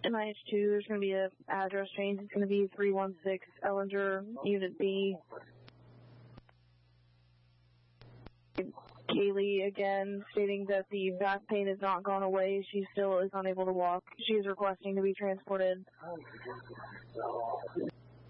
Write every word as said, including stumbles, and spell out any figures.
M I H two, there's going to be a address change. It's going to be three one six Ellinger, Unit B. Kaylee again stating that the back pain has not gone away. She still is unable to walk. She is requesting to be transported.